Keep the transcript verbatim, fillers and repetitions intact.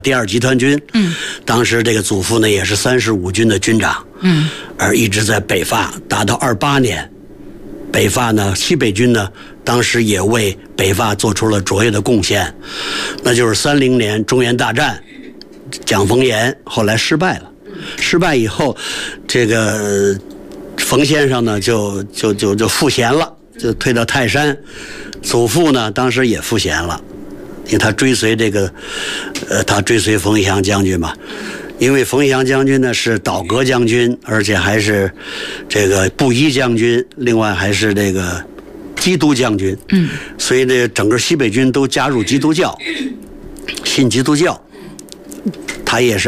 第二集团军，嗯，当时这个祖父呢也是三十五军的军长，嗯，而一直在北伐，打到二八年，北伐呢西北军呢当时也为北伐做出了卓越的贡献，那就是三零年中原大战，蒋冯阎后来失败了，失败以后，这个冯先生呢就就就就赋闲了，就退到泰山，祖父呢当时也赋闲了。因为他追随这个，呃，他追随冯玉祥将军嘛，因为冯玉祥将军呢是倒戈将军，而且还是这个布衣将军，另外还是这个基督将军，嗯，所以呢，整个西北军都加入基督教，信基督教，他也是。